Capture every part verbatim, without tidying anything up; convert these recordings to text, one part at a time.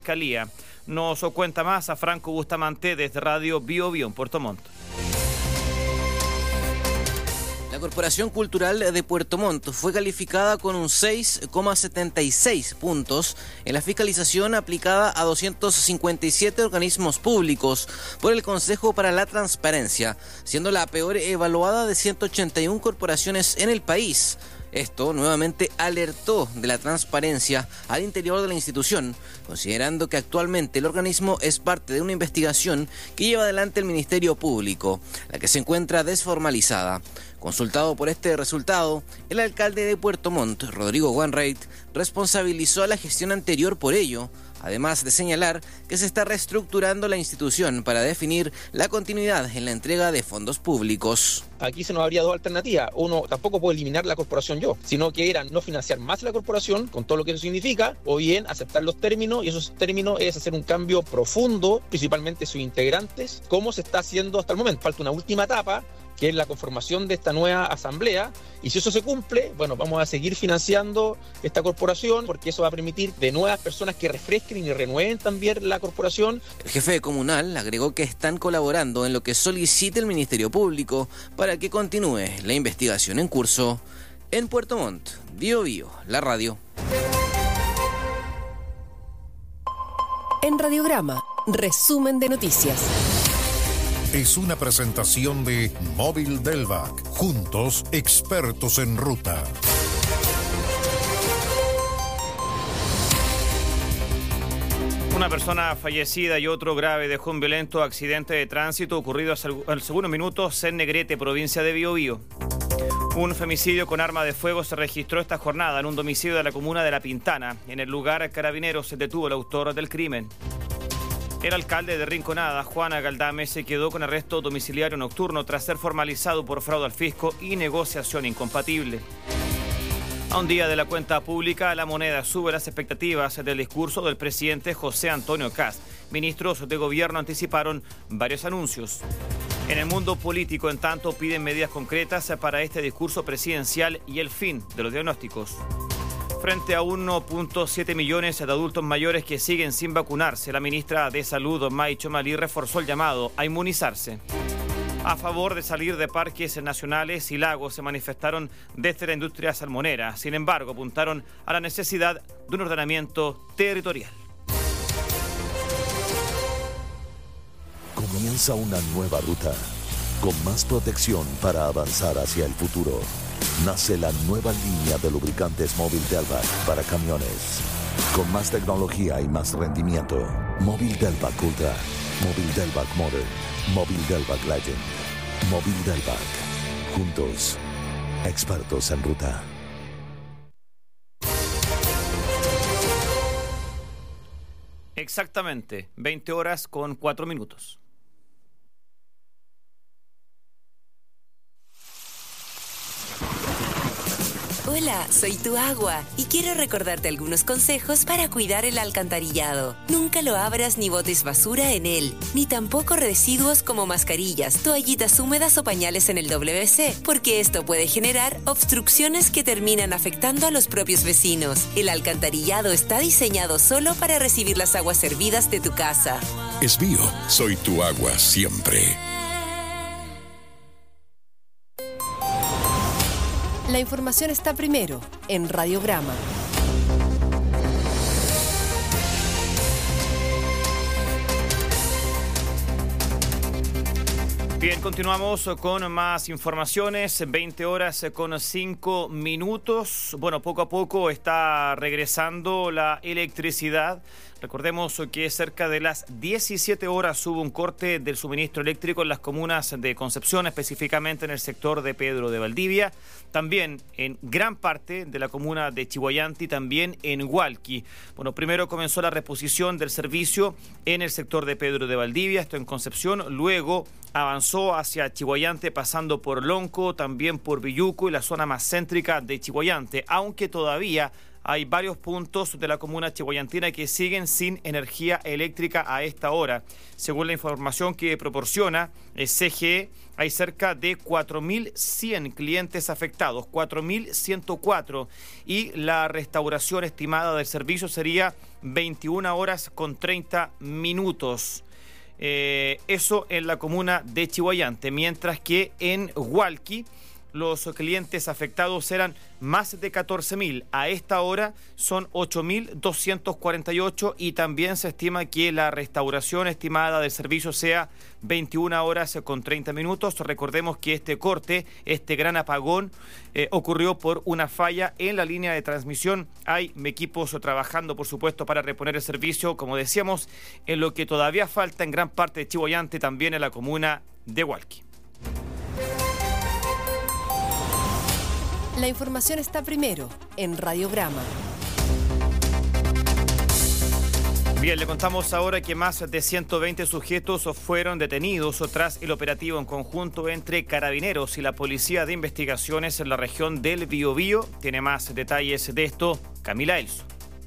Fiscalía. Nos cuenta más a Franco Bustamante desde Radio Bio Bio en Puerto Montt. La Corporación Cultural de Puerto Montt fue calificada con un seis coma setenta y seis puntos en la fiscalización aplicada a doscientos cincuenta y siete organismos públicos por el Consejo para la Transparencia, siendo la peor evaluada de ciento ochenta y una corporaciones en el país. Esto nuevamente alertó de la transparencia al interior de la institución, considerando que actualmente el organismo es parte de una investigación que lleva adelante el Ministerio Público, la que se encuentra desformalizada. Consultado por este resultado, el alcalde de Puerto Montt, Rodrigo Wainwright, responsabilizó a la gestión anterior por ello, además de señalar que se está reestructurando la institución para definir la continuidad en la entrega de fondos públicos. Aquí se nos habría dos alternativas. Uno, tampoco puedo eliminar la corporación yo, sino que era no financiar más la corporación, con todo lo que eso significa, o bien aceptar los términos, y esos términos es hacer un cambio profundo, principalmente sus integrantes, como se está haciendo hasta el momento. Falta una última etapa, que es la conformación de esta nueva asamblea, y si eso se cumple, bueno, vamos a seguir financiando esta corporación, porque eso va a permitir de nuevas personas que refresquen y renueven también la corporación. El jefe comunal agregó que están colaborando en lo que solicite el Ministerio Público para que continúe la investigación en curso. En Puerto Montt, Bio Bio, la radio. En Radiograma, resumen de noticias. Es una presentación de Móvil Delvac. Juntos, expertos en ruta. Una persona fallecida y otro grave dejó un violento accidente de tránsito ocurrido al segundo minuto en Negrete, provincia de Biobío. Un femicidio con arma de fuego se registró esta jornada en un domicilio de la comuna de La Pintana. En el lugar, Carabineros se detuvo el autor del crimen. El alcalde de Rinconada, Juan Agaldame, se quedó con arresto domiciliario nocturno tras ser formalizado por fraude al fisco y negociación incompatible. A un día de la cuenta pública, La Moneda sube las expectativas del discurso del presidente José Antonio Kast. Ministros de gobierno anticiparon varios anuncios. En el mundo político, en tanto, piden medidas concretas para este discurso presidencial y el fin de los diagnósticos. Frente a uno punto siete millones de adultos mayores que siguen sin vacunarse, la ministra de Salud, May Chomalí, reforzó el llamado a inmunizarse. A favor de salir de parques nacionales y lagos se manifestaron desde la industria salmonera. Sin embargo, apuntaron a la necesidad de un ordenamiento territorial. Comienza una nueva ruta, con más protección para avanzar hacia el futuro. Nace la nueva línea de lubricantes Móvil Delvac para camiones. Con más tecnología y más rendimiento. Móvil Delvac Ultra. Móvil Delvac Modern. Móvil Delvac Legend. Móvil Delvac. Juntos, expertos en ruta. Exactamente, veinte horas con cuatro minutos. Hola, soy tu agua y quiero recordarte algunos consejos para cuidar el alcantarillado. Nunca lo abras ni botes basura en él, ni tampoco residuos como mascarillas, toallitas húmedas o pañales en el doble ve ce, porque esto puede generar obstrucciones que terminan afectando a los propios vecinos. El alcantarillado está diseñado solo para recibir las aguas hervidas de tu casa. Es Bio, soy tu agua siempre. La información está primero en Radiograma. Bien, continuamos con más informaciones. veinte horas con cinco minutos. Bueno, poco a poco está regresando la electricidad. Recordemos que cerca de las diecisiete horas hubo un corte del suministro eléctrico en las comunas de Concepción, específicamente en el sector de Pedro de Valdivia, también en gran parte de la comuna de Chihuayante y también en Hualqui. Bueno, primero comenzó la reposición del servicio en el sector de Pedro de Valdivia, esto en Concepción, luego avanzó hacia Chihuayante pasando por Lonco, también por Villuco y la zona más céntrica de Chihuayante, aunque todavía Hay varios puntos de la comuna chihuayantina que siguen sin energía eléctrica a esta hora. Según la información que proporciona C G E, hay cerca de cuatro mil cien clientes afectados, cuatro mil ciento cuatro, y la restauración estimada del servicio sería veintiuna horas con treinta minutos. Eh, eso en la comuna de Chihuayante, mientras que en Hualqui los clientes afectados eran más de catorce mil. A esta hora son ocho mil doscientos cuarenta y ocho y también se estima que la restauración estimada del servicio sea veintiuna horas con treinta minutos. Recordemos que este corte, este gran apagón, eh, ocurrió por una falla en la línea de transmisión. Hay equipos trabajando, por supuesto, para reponer el servicio, como decíamos, en lo que todavía falta en gran parte de Chihuayante, también en la comuna de Hualqui. La información está primero en Radiograma. Bien, le contamos ahora que más de ciento veinte sujetos fueron detenidos tras el operativo en conjunto entre Carabineros y la Policía de Investigaciones en la región del Biobío. Tiene más detalles de esto Camila Elso.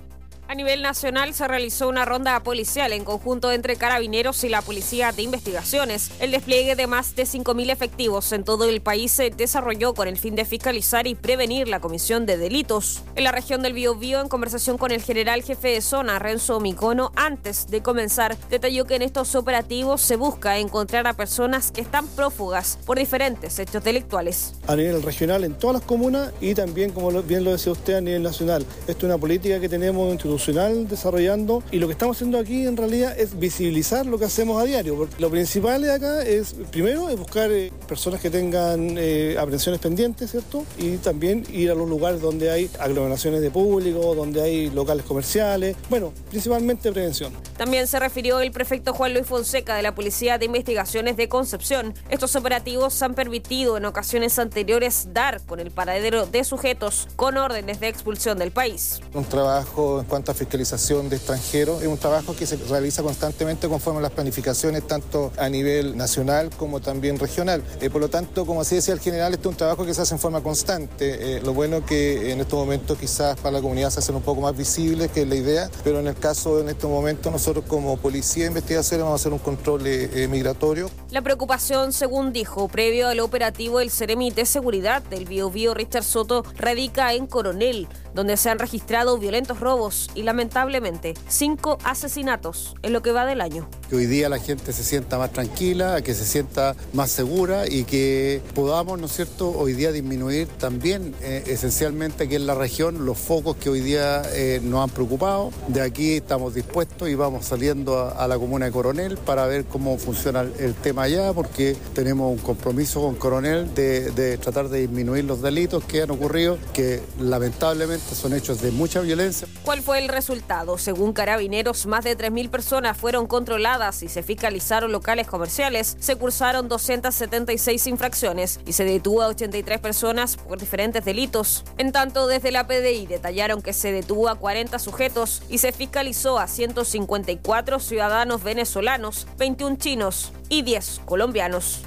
A nivel nacional se realizó una ronda policial en conjunto entre Carabineros y la Policía de Investigaciones. El despliegue de más de cinco mil efectivos en todo el país se desarrolló con el fin de fiscalizar y prevenir la comisión de delitos. En la región del Biobío, en conversación con el general jefe de zona, Renzo Micono, antes de comenzar, detalló que en estos operativos se busca encontrar a personas que están prófugas por diferentes hechos delictuales. A nivel regional en todas las comunas y también, como bien lo decía usted, a nivel nacional. Esto es una política que tenemos institucional desarrollando, y lo que estamos haciendo aquí en realidad es visibilizar lo que hacemos a diario, porque lo principal de acá es, primero, es buscar eh, personas que tengan eh, aprehensiones pendientes, ¿cierto? Y también ir a los lugares donde hay aglomeraciones de público, donde hay locales comerciales, bueno, principalmente prevención. También se refirió el prefecto Juan Luis Fonseca de la Policía de Investigaciones de Concepción. Estos operativos han permitido en ocasiones anteriores dar con el paradero de sujetos con órdenes de expulsión del país. Un trabajo en cuanto a fiscalización de extranjeros es un trabajo que se realiza constantemente conforme a las planificaciones tanto a nivel nacional como también regional. Eh, por lo tanto, como así decía el general, este es un trabajo que se hace en forma constante. Eh, lo bueno que en estos momentos quizás para la comunidad se hacen un poco más visibles, que es la idea, pero en el caso en estos momentos nosotros como Policía de Investigaciones vamos a hacer un control eh, migratorio. La preocupación, según dijo, previo al operativo del Ceremi de Seguridad del Biobío Richard Soto, radica en Coronel, donde se han registrado violentos robos y lamentablemente cinco asesinatos en lo que va del año. Que hoy día la gente se sienta más tranquila, que se sienta más segura y que podamos, ¿no es cierto?, hoy día disminuir también eh, esencialmente aquí en la región los focos que hoy día eh, nos han preocupado. De aquí estamos dispuestos y vamos saliendo a, a la comuna de Coronel para ver cómo funciona el, el tema allá, porque tenemos un compromiso con Coronel de, de tratar de disminuir los delitos que han ocurrido, que lamentablemente son hechos de mucha violencia. ¿Cuál fue el resultado? Según Carabineros, más de tres mil personas fueron controladas y se fiscalizaron locales comerciales. Se cursaron doscientas setenta y seis infracciones y se detuvo a ochenta y tres personas por diferentes delitos. En tanto, desde la P D I detallaron que se detuvo a cuarenta sujetos y se fiscalizó a ciento cincuenta y cuatro ciudadanos venezolanos, veintiún chinos y diez colombianos.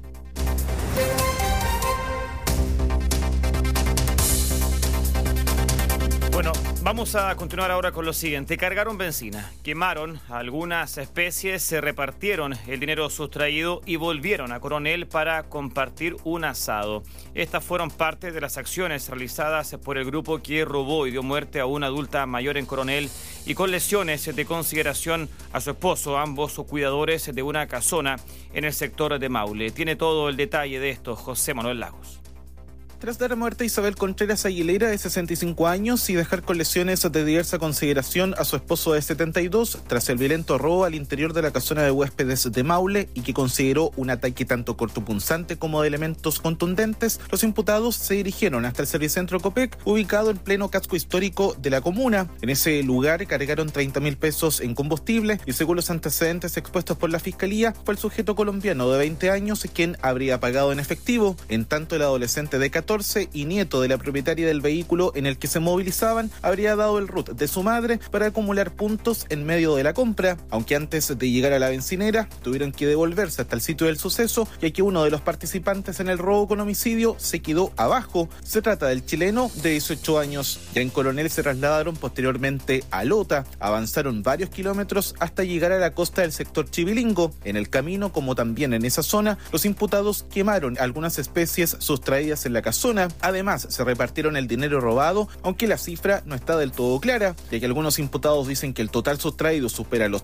Bueno, vamos a continuar ahora con lo siguiente. Cargaron benzina, quemaron algunas especies, se repartieron el dinero sustraído y volvieron a Coronel para compartir un asado. Estas fueron parte de las acciones realizadas por el grupo que robó y dio muerte a una adulta mayor en Coronel y con lesiones de consideración a su esposo, ambos cuidadores de una casona en el sector de Maule. Tiene todo el detalle de esto José Manuel Lagos. Tras dar muerte a Isabel Contreras Aguilera, de sesenta y cinco años, y dejar con lesiones de diversa consideración a su esposo de setenta y dos, tras el violento robo al interior de la casona de huéspedes de Maule y que consideró un ataque tanto cortopunzante como de elementos contundentes, los imputados se dirigieron hasta el Servicentro Copec, ubicado en pleno casco histórico de la comuna. En ese lugar cargaron treinta mil pesos en combustible y, según los antecedentes expuestos por la Fiscalía, fue el sujeto colombiano de veinte años quien habría pagado en efectivo. En tanto, el adolescente de catorce catorce y nieto de la propietaria del vehículo en el que se movilizaban, habría dado el R U T de su madre para acumular puntos en medio de la compra, aunque antes de llegar a la bencinera tuvieron que devolverse hasta el sitio del suceso, ya que uno de los participantes en el robo con homicidio se quedó abajo. Se trata del chileno de dieciocho años. Ya en Coronel se trasladaron posteriormente a Lota. Avanzaron varios kilómetros hasta llegar a la costa del sector Chivilingo. En el camino, como también en esa zona, los imputados quemaron algunas especies sustraídas en la casona. Además, se repartieron el dinero robado, aunque la cifra no está del todo clara, ya que algunos imputados dicen que el total sustraído supera los